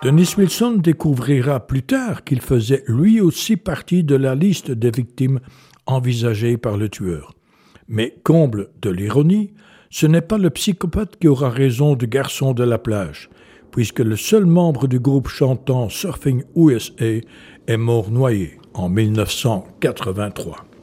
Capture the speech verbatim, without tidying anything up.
Dennis Wilson découvrira plus tard qu'il faisait lui aussi partie de la liste des victimes envisagées par le tueur. Mais comble de l'ironie, ce n'est pas le psychopathe qui aura raison du garçon de la plage, puisque le seul membre du groupe chantant Surfing U S A est mort noyé en mille neuf cent quatre-vingt-trois.